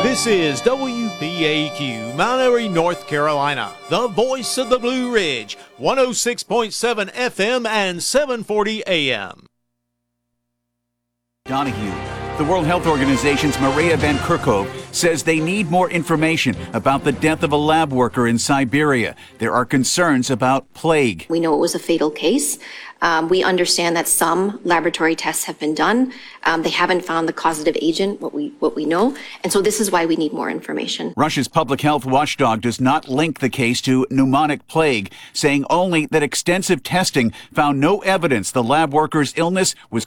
This is WPAQ, Mount Airy, North Carolina, the voice of the Blue Ridge, 106.7 FM and 740 AM. Donahue. The World Health Organization's Maria Van Kerkhove says they need more information about the death of a lab worker in Siberia. There are concerns about plague. We know it was a fatal case. We understand that some laboratory tests have been done. They haven't found the causative agent, what we know. And so this is why we need more information. Russia's public health watchdog does not link the case to pneumonic plague, saying only that extensive testing found no evidence the lab worker's illness was